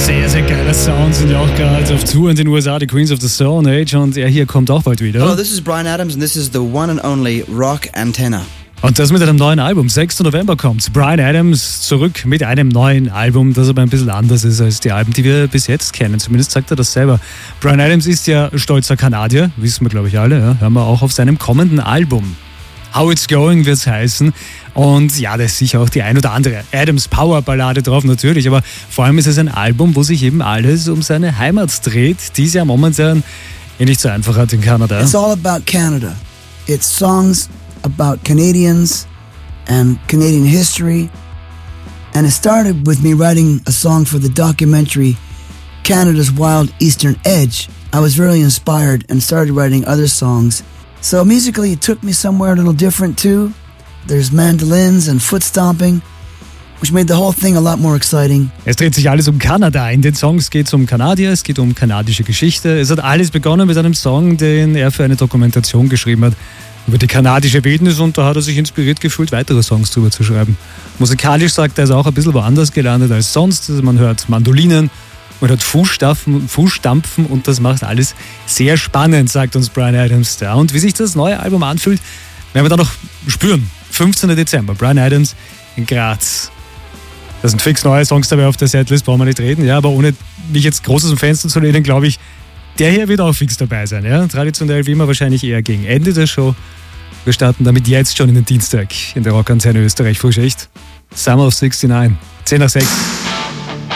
Sehr, sehr geiler Sound, sind ja auch gerade auf Tour in den USA, die Queens of the Stone Age, und er hier kommt auch bald wieder. Hello, this is Bryan Adams and this is the one and only Rock Antenna. Und das mit einem neuen Album. 6. November kommt Bryan Adams zurück mit einem neuen Album, das aber ein bisschen anders ist als die Alben, die wir bis jetzt kennen. Zumindest sagt er das selber. Bryan Adams ist ja stolzer Kanadier, wissen wir glaube ich alle. Ja? Hören wir auch auf seinem kommenden Album. How It's Going wird es heißen. Und ja, da ist sicher auch die ein oder andere Adams Power Ballade drauf, natürlich. Aber vor allem ist es ein Album, wo sich eben alles um seine Heimat dreht, die es ja momentan nicht so einfach hat in Kanada. It's all about Canada. It's songs about Canadians and Canadian history. And it started with me writing a song for the documentary Canada's Wild Eastern Edge. I was really inspired and started writing other songs. So musically it took me somewhere a little different too. There's mandolins and foot stomping, which made the whole thing a lot more exciting. Es dreht sich alles um Kanada. In den Songs geht es um Kanadier, es geht um kanadische Geschichte. Es hat alles begonnen mit einem Song, den er für eine Dokumentation geschrieben hat über die kanadische Wildnis, und da hat er sich inspiriert gefühlt, weitere Songs drüber zu schreiben. Musikalisch sagt er, ist auch ein bisschen woanders gelandet als sonst. Also man hört Mandolinen, man hört Fußstampfen und das macht alles sehr spannend, sagt uns Bryan Adams da. Und wie sich das neue Album anfühlt, werden wir dann noch spüren. 15. Dezember, Bryan Adams in Graz. Da sind fix neue Songs dabei auf der Setlist, brauchen wir nicht reden. Ja, aber ohne mich jetzt groß aus dem Fenster zu lehnen, glaube ich, der hier wird auch fix dabei sein. Ja? Traditionell wie immer wahrscheinlich eher gegen Ende der Show. Wir starten damit jetzt schon in den Dienstag in der Rockantenne Österreich. Frühschicht. Summer of 69. 10 nach 6.